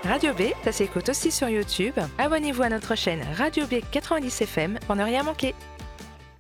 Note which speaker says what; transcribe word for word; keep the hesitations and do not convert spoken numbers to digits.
Speaker 1: Radio B, ça s'écoute aussi sur YouTube. Abonnez-vous à notre chaîne Radio B quatre-vingt-dix F M pour ne rien manquer.